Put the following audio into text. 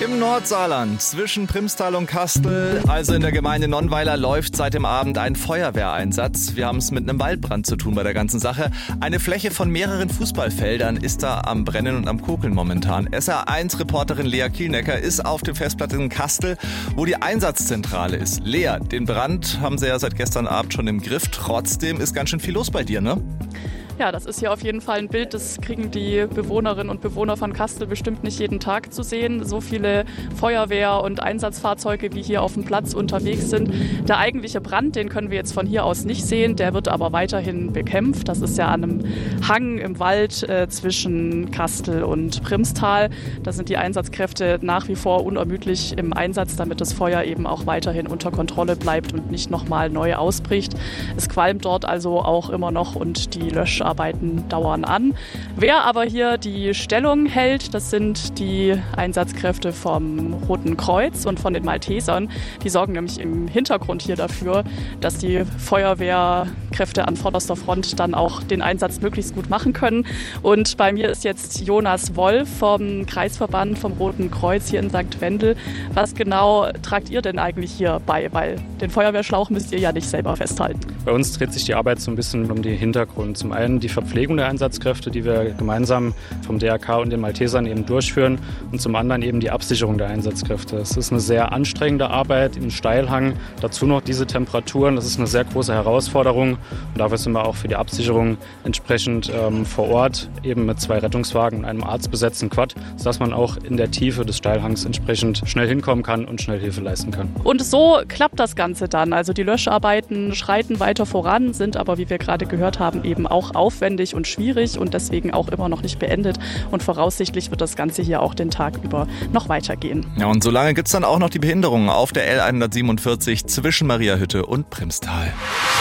Im Nordsaarland zwischen Primstal und Kastel, also in der Gemeinde Nonnweiler, läuft seit dem Abend ein Feuerwehreinsatz. Wir haben es mit einem Waldbrand zu tun bei der ganzen Sache. Eine Fläche von mehreren Fußballfeldern ist da am Brennen und am Kokeln momentan. SR1-Reporterin Lea Kielnecker ist auf dem Festplatz in Kastel, wo die Einsatzzentrale ist. Lea, den Brand haben Sie ja seit gestern Abend schon im Griff. Trotzdem ist ganz schön viel los bei dir, ne? Ja, das ist hier auf jeden Fall ein Bild, das kriegen die Bewohnerinnen und Bewohner von Kastel bestimmt nicht jeden Tag zu sehen. So viele Feuerwehr- und Einsatzfahrzeuge, wie hier auf dem Platz unterwegs sind. Der eigentliche Brand, den können wir jetzt von hier aus nicht sehen, der wird aber weiterhin bekämpft. Das ist ja an einem Hang im Wald zwischen Kastel und Primstal. Da sind die Einsatzkräfte nach wie vor unermüdlich im Einsatz, damit das Feuer eben auch weiterhin unter Kontrolle bleibt und nicht nochmal neu ausbricht. Es qualmt dort also auch immer noch und die Löscharbeiten dauern an. Wer aber hier die Stellung hält, das sind die Einsatzkräfte vom Roten Kreuz und von den Maltesern. Die sorgen nämlich im Hintergrund hier dafür, dass die Feuerwehrkräfte an vorderster Front dann auch den Einsatz möglichst gut machen können. Und bei mir ist jetzt Jonas Wolf vom Kreisverband vom Roten Kreuz hier in St. Wendel. Was genau tragt ihr denn eigentlich hier bei? Weil den Feuerwehrschlauch müsst ihr ja nicht selber festhalten. Bei uns dreht sich die Arbeit so ein bisschen um den Hintergrund. Zum einen die Verpflegung der Einsatzkräfte, die wir gemeinsam vom DRK und den Maltesern eben durchführen, und zum anderen eben die Absicherung der Einsatzkräfte. Es ist eine sehr anstrengende Arbeit im Steilhang. Dazu noch diese Temperaturen, das ist eine sehr große Herausforderung. Und dafür sind wir auch für die Absicherung entsprechend vor Ort, eben mit 2 Rettungswagen und einem arztbesetzten Quad, sodass man auch in der Tiefe des Steilhangs entsprechend schnell hinkommen kann und schnell Hilfe leisten kann. Und so klappt das Ganze dann. Also die Löscharbeiten schreiten weiter voran, sind aber, wie wir gerade gehört haben, eben auch aufwendig und schwierig und deswegen auch immer noch nicht beendet. Und voraussichtlich wird das Ganze hier auch den Tag über noch weitergehen. Ja, und solange gibt es dann auch noch die Behinderungen auf der L147 zwischen Mariahütte und Primstal.